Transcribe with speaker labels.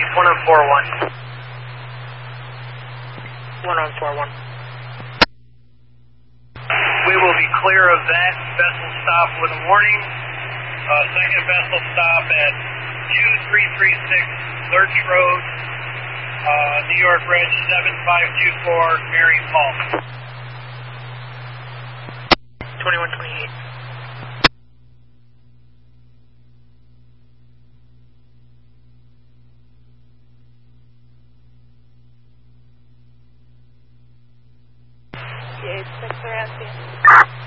Speaker 1: 1 on 4-1.
Speaker 2: 1 on 4-1.
Speaker 1: We will be clear of that vessel stop with a warning. Second vessel stop at 2336 Lurch Road, New York Reg 7524, Mary Paul.
Speaker 2: 2128.
Speaker 3: Yeah, 6 around 10.